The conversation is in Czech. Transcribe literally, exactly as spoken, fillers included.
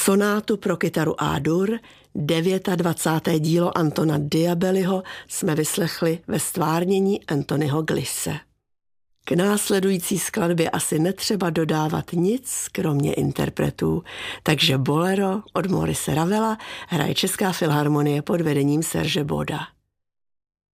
Sonátu pro kytaru A-dur, dvacáté deváté dílo Antona Diabelliho, jsme vyslechli ve stvárnění Anthonyho Glisse. K následující skladbě asi netřeba dodávat nic, kromě interpretů, takže Bolero od Maurice Ravela hraje Česká filharmonie pod vedením Serge Boda.